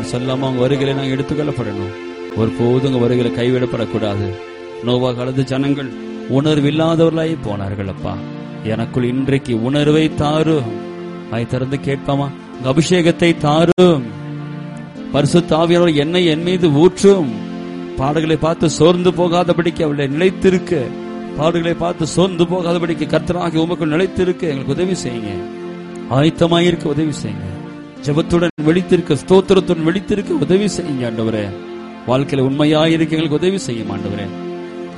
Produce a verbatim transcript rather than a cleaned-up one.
சொல்லாம அவங்க வருகையில நாங்கள் எடுத்துக்கொள்ளப்படணும். ஒரு போதும் உங்க வருகையில கைவிடப்படக்கூடாது. நோவா காலத்து ஜனங்கள் உணர்வு இல்லாதவர்களாய் போனார்கள். அப்பா, எனக்குள் இன்றைக்கு உணர்வை தாரும். வாய் திறந்து கேட்பாமா? அபிஷேகத்தை தாரும். பரிசுத்த ஆவியானவர் என்னை என் மீது ஊற்றும். பாடுகளை பார்த்து சோர்ந்து போகாதபடிக்கு அவளை நிலைத்திருக்க, பாடுகளை பார்த்து சோர்ந்து போகாதபடிக்கு கர்த்தராகி உமக்குள் நிலைத்திருக்க எங்களுக்கு உதவி செய்யுங்க. ஆயத்தமாயிருக்க உதவி செய்யுங்க. ஜெபத்துடன் வெளித்திருக்க, ஸ்தோத்திரத்துடன் வெளித்திருக்க உதவி செய்யுங்க ஆண்டவரே. வாழ்க்கையில உண்மையாயிருக்க எங்களுக்கு உதவி செய்யும் ஆண்டவரே.